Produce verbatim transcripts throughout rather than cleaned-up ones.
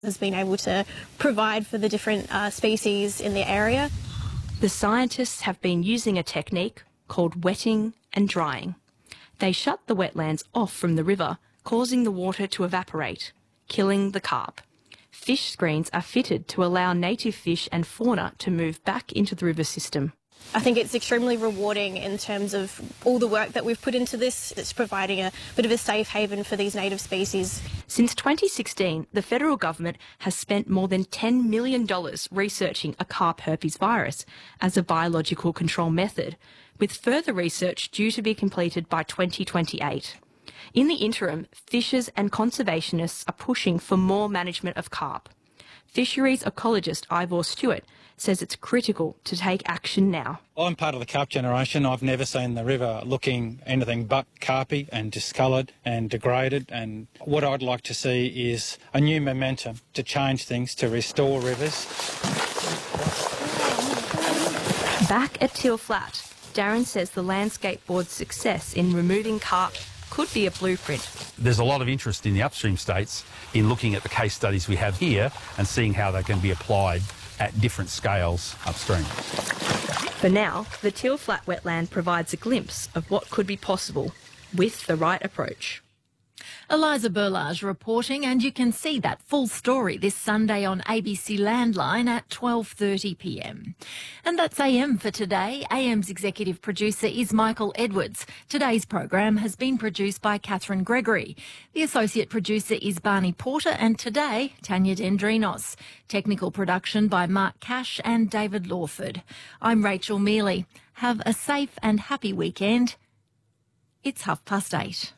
has been able to provide for the different uh, species in the area. The scientists have been using a technique called wetting and drying. They shut the wetlands off from the river, causing the water to evaporate, killing the carp. Fish screens are fitted to allow native fish and fauna to move back into the river system. I think it's extremely rewarding in terms of all the work that we've put into this. It's providing a bit of a safe haven for these native species. Since twenty sixteen, the federal government has spent more than ten million dollars researching a carp herpes virus as a biological control method, with further research due to be completed by twenty twenty-eight. In the interim, fishers and conservationists are pushing for more management of carp. Fisheries ecologist Ivor Stewart says it's critical to take action now. I'm part of the carp generation. I've never seen the river looking anything but carpy and discoloured and degraded, and what I'd like to see is a new momentum to change things, to restore rivers. Back at Teal Flat, Darren says the Landscape Board's success in removing carp could be a blueprint. There's a lot of interest in the upstream states in looking at the case studies we have here and seeing how they can be applied at different scales upstream. For now, the Teal Flat wetland provides a glimpse of what could be possible with the right approach. Eliza Burlage reporting, and you can see that full story this Sunday on A B C Landline at twelve thirty p m. And that's A M for today. A M's executive producer is Michael Edwards. Today's program has been produced by Catherine Gregory. The associate producer is Barney Porter, and today, Tanya Dendrinos. Technical production by Mark Cash and David Lawford. I'm Rachel Mealy. Have a safe and happy weekend. It's half past eight.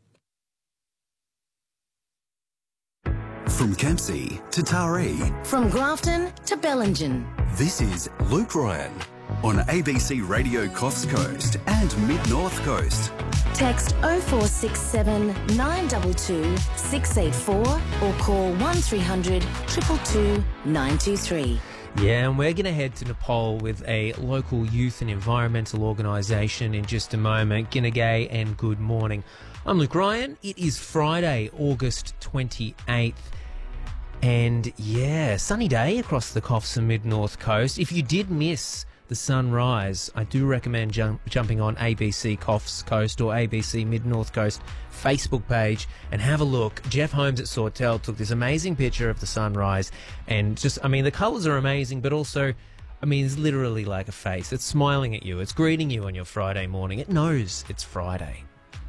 From Kempsey to Taree. From Grafton to Bellingen. This is Luke Ryan on A B C Radio Coffs Coast and Mid-North Coast. Text oh four six seven, nine two two, six eight four or call one three hundred, two two two, nine two three. Yeah, and we're going to head to Nepal with a local youth and environmental organisation in just a moment. Ginnegay and good morning. I'm Luke Ryan. It is Friday, August twenty-eighth. And yeah, sunny day across the Coffs and Mid-North Coast. If you did miss the sunrise, I do recommend jump, jumping on A B C Coffs Coast or A B C Mid-North Coast Facebook page and have a look. Jeff Holmes at Sawtell took this amazing picture of the sunrise, and just, I mean, the colours are amazing, but also, I mean, it's literally like a face. It's smiling at you. It's greeting you on your Friday morning. It knows it's Friday,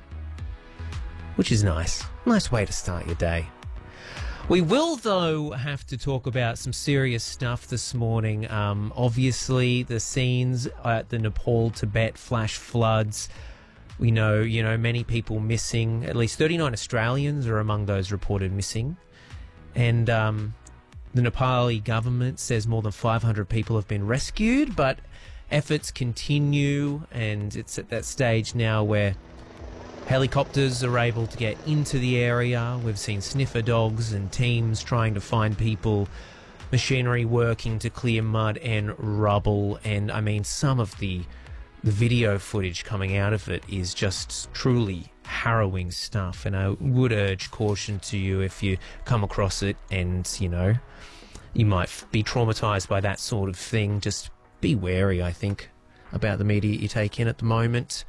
which is nice. Nice way to start your day. We will, though, have to talk about some serious stuff this morning. Um, obviously, the scenes at the Nepal-Tibet flash floods. We know, you know, many people missing. At least thirty-nine Australians are among those reported missing. And um, the Nepali government says more than five hundred people have been rescued, but efforts continue, and it's at that stage now where helicopters are able to get into the area. We've seen sniffer dogs and teams trying to find people, machinery working to clear mud and rubble. And I mean, some of the, the video footage coming out of it is just truly harrowing stuff. And I would urge caution to you if you come across it and, you know, you might be traumatised by that sort of thing. Just be wary, I think, about the media you take in at the moment.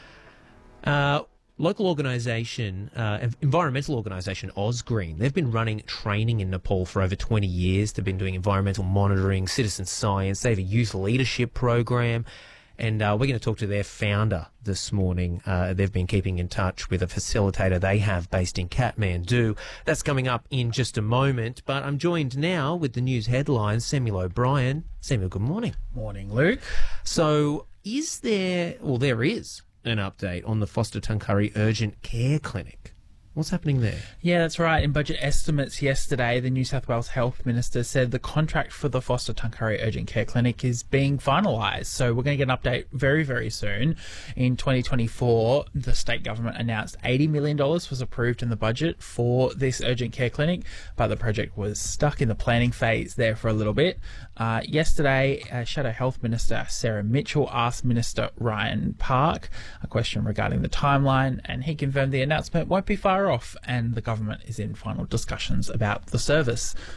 Uh, Local organisation, uh, environmental organisation Osgreen, they've been running training in Nepal for over twenty years. They've been doing environmental monitoring, citizen science. They have a youth leadership program. And uh, we're going to talk to their founder this morning. Uh, they've been keeping in touch with a facilitator they have based in Kathmandu. That's coming up in just a moment. But I'm joined now with the news headlines, Samuel O'Brien. Samuel, good morning. Morning, Luke. So is there, well, there is an update on the Foster Tuncurry Urgent Care Clinic. What's happening there? Yeah, that's right. In budget estimates yesterday, the New South Wales Health Minister said the contract for the Foster Tuncurry Urgent Care Clinic is being finalised. So we're going to get an update very, very soon. In twenty twenty-four, the state government announced eighty million dollars was approved in the budget for this urgent care clinic, but the project was stuck in the planning phase there for a little bit. Uh, yesterday, uh, Shadow Health Minister Sarah Mitchell asked Minister Ryan Park a question regarding the timeline, and he confirmed the announcement won't be far off and the government is in final discussions about the service.